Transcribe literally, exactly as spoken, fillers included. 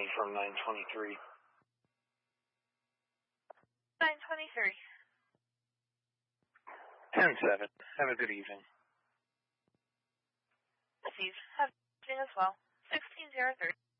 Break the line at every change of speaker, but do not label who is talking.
from nine twenty-three.
nine twenty-three.
ten seven. Have a good evening.
Steve, have a good evening as well. sixteen zero three.